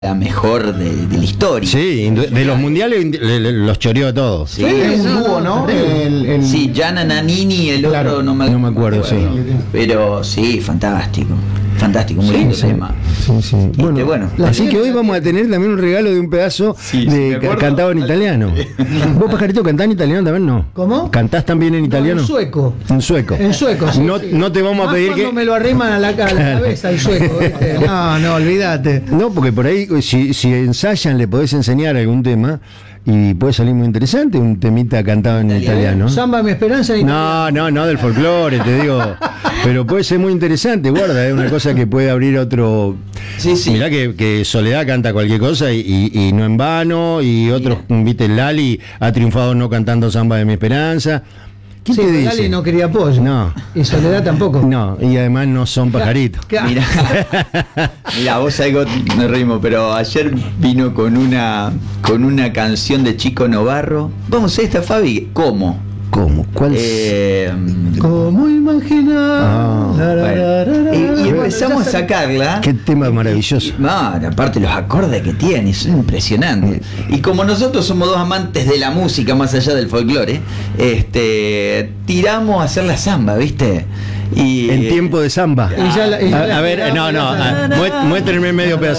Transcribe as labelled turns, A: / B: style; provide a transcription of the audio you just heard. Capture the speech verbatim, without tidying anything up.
A: la mejor de, de la historia.
B: Sí, de, de los mundiales le- le- los choreó a todos.
A: Sí,
C: Sí, es un
A: no,
C: dúo, ¿no?
A: terrible.
C: El- el-
A: Sí, Gianna Nannini y el
C: Claro,
A: otro no me,
B: no me acuerdo, sí.
A: Pero sí, fantástico. Fantástico, muy lindo
B: sí.
A: tema.
B: Sí, sí.
A: Este,
B: Bueno,
A: bueno.
B: así que hoy vamos a tener también un regalo de un pedazo
A: Sí, sí,
B: de
A: me acuerdo.
B: cantado en italiano. ¿Vos, Pajarito, cantás en italiano también? No.
C: ¿Cómo?
B: ¿Cantás también en italiano?
C: En sueco.
B: En sueco.
C: En sueco, sí,
B: no,
C: sí.
B: no te vamos a
C: Más
B: pedir
C: cuando
B: que.
C: me lo arriman a la, a la cabeza el sueco, ¿viste? No, no, olvídate.
B: No, porque por ahí, si, si ensayan, le podés enseñar algún tema y puede salir muy interesante, un temita cantado en
A: Italiano.
B: italiano.
C: Samba mi esperanza en
B: No, no, no del folclore, te digo. Pero puede ser muy interesante, guarda, es una cosa que puede abrir otro.
A: Sí, sí.
B: Mirá que, que Soledad canta cualquier cosa y, y- y no en vano, y otros, viste, Lali ha triunfado no cantando Samba de mi Esperanza. ¿Quién
C: Sí,
B: te
C: pero
B: dice?
C: Lali no quería apoyo.
B: No.
C: Y Soledad tampoco.
B: No, y además no son pajaritos.
C: ¿Qué?
A: Mira, mira, vos algo me reímos, pero ayer vino con una con una canción de Chico Novarro. Vamos a esta, Fabi. ¿Cómo?
B: ¿Cómo? ¿Cuál es?
A: Eh,
C: ¿Cómo imaginar?
B: Ah,
C: La, la,
A: bueno,
C: la, la, la.
A: y, y
C: Bueno,
A: empezamos
C: ya
A: a
C: sal-
A: sacarla.
B: Qué tema maravilloso.
A: No, aparte los acordes que tiene, son impresionantes. Y como nosotros somos dos amantes de la música más allá del folclore, este, tiramos a hacer la samba, ¿viste? Y
B: En tiempo de samba.
C: Y ya la- y ya
B: A,
C: la
B: a ver,
C: tiramos,
B: no, no,
C: ya
B: a- mué- muéstrenme medio pedazo.